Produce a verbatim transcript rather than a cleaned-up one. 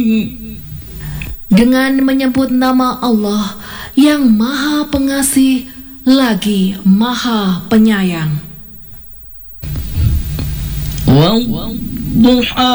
dengan menyebut nama Allah yang Maha Pengasih lagi Maha Penyayang. Wadduha